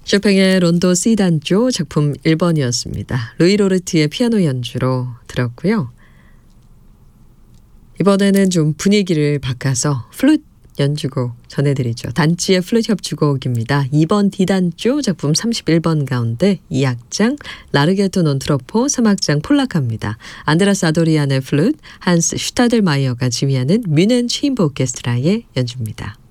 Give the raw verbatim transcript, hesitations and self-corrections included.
쇼팽의 론도 시 단조 작품 일 번이었습니다. 루이 로르티의 피아노 연주로 들었고요. 이번에는 좀 분위기를 바꿔서 플룻 연주곡 전해드리죠. 단지의 플룻 협주곡입니다. 이 번 D단조 작품 삼십일 번 가운데 이 악장 라르게토 논 트로포, 삼 악장 폴라카입니다. 안드라스 아도리안의 플룻, 한스 슈타델마이어가 지휘하는 뮌헨 체인버 오케스트라의 연주입니다.